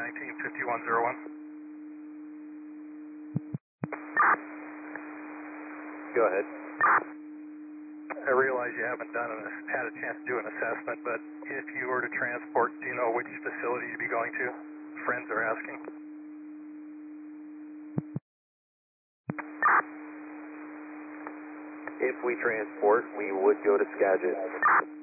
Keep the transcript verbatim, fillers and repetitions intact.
nineteen fifty-one oh one. Go ahead. I realize you haven't done an, had a chance to do an assessment, but if you were to transport, do you know which facility you'd be going to? Friends are asking. If we transport, we would go to Skagit.